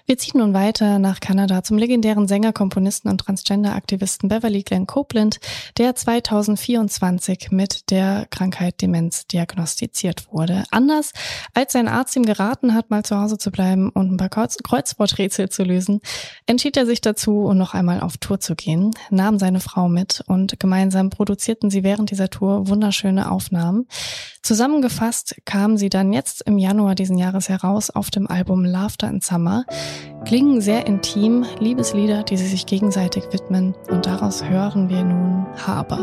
Wir ziehen nun weiter nach Kanada zum legendären Sänger, Komponisten und Transgender-Aktivisten Beverly Glenn Copeland, der 2024 mit der Krankheit Demenz diagnostiziert wurde. Anders als sein Arzt ihm geraten hat, mal zu Hause zu bleiben und ein paar Kreuzworträtsel zu lösen, entschied er sich dazu, noch einmal auf Tour zu gehen, nahm seine Frau mit und gemeinsam produzierten sie während dieser Tour wunderschöne Aufnahmen. Zusammengefasst kamen sie dann jetzt im Januar diesen Jahres heraus auf dem Album Laughter in Summer. Klingen sehr intim, Liebeslieder, die sie sich gegenseitig widmen, und daraus hören wir nun Harbor.